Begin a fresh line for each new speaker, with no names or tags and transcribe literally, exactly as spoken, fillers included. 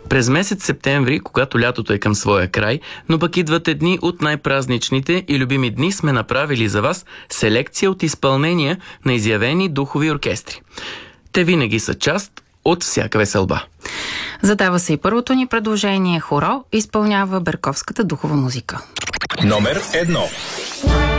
През месец септември, когато лятото е към своя край, но пък идват едни от най-празничните и любими дни, сме направили за вас селекция от изпълнения на изявени духови оркестри. Те винаги са част от всяка веселба.
Задава се и първото ни предложение. Хоро изпълнява берковската духова музика.
Номер едно.